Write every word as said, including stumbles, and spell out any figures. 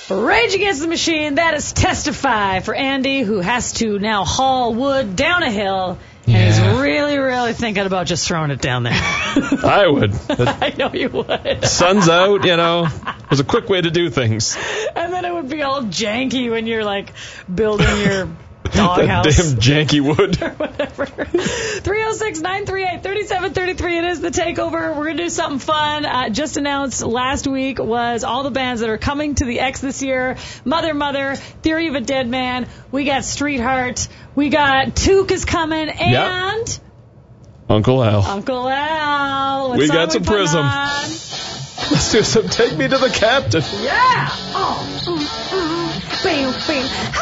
Rage Against the Machine, that is Testify for Andy, who has to now haul wood down a hill. And Yeah. he's really, really thinking about just throwing it down there. I would. I know you would. Sun's out, you know. There's a quick way to do things. And then it would be all janky when you're, like, building your That doghouse. damn janky wood. Or whatever. three oh six, nine three eight, three seven three three. It is the takeover. We're going to do something fun. Uh, just announced last week was all the bands that are coming to the X this year. Mother Mother, Theory of a Dead Man. We got Streetheart. We got Took is coming. And Yep. Uncle Al. Uncle Al. What We song got some putting Prism. on? Let's do some Take Me to the Captain. Yeah. Oh. Mm, mm, bam, bam.